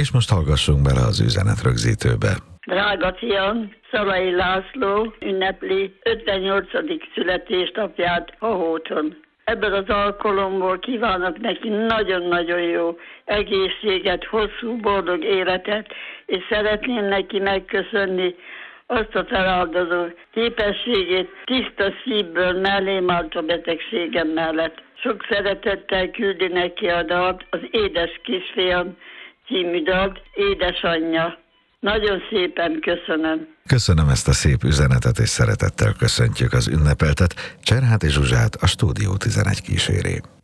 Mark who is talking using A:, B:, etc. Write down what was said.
A: És most hallgassunk bele az üzenetrögzítőbe.
B: Drága fiam, Szalai László ünnepli 58. születésnapját Hahóton. Ebből az alkalomból kívánok neki nagyon-nagyon jó egészséget, hosszú, boldog életet, és szeretném neki megköszönni azt a feláldozó képességét, tiszta szívből mellém állt a betegségem mellett. Sok szeretettel küldi neki a dalt, az Édes kisfiam című dalt, édesanyja. Nagyon szépen köszönöm.
A: Köszönöm ezt a szép üzenetet, és szeretettel köszöntjük az ünnepeltet, Cserháti Zsuzsát, a Stúdió 11 kíséri.